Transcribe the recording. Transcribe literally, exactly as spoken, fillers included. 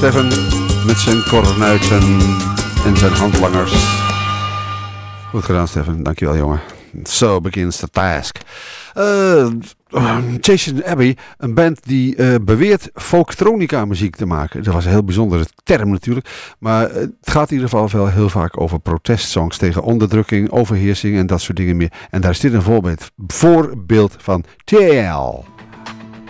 Stefan met zijn kornuiten en zijn handlangers. Goed gedaan, Stefan. Dankjewel, jongen. So begins the task. Uh, Chasing Abbey, een band die uh, beweert folktronica muziek te maken. Dat was een heel bijzondere term natuurlijk. Maar uh, het gaat in ieder geval wel heel vaak over protestsongs tegen onderdrukking, overheersing en dat soort dingen meer. En daar is dit een voorbeeld, voorbeeld van T L.